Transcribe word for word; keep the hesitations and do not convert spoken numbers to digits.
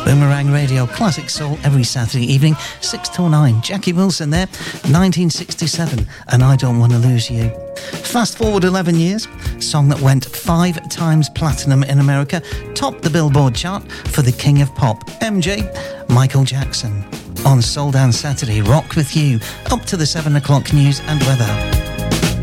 Boomerang Radio, classic soul every Saturday evening, six till nine. Jackie Wilson there, nineteen sixty-seven, and I Don't Want to Lose You. Fast forward eleven years, song that went five times platinum in America, topped the Billboard chart for the King of Pop, M J, Michael Jackson. On Soul Dance Saturday, rock with you, up to the seven o'clock news and weather.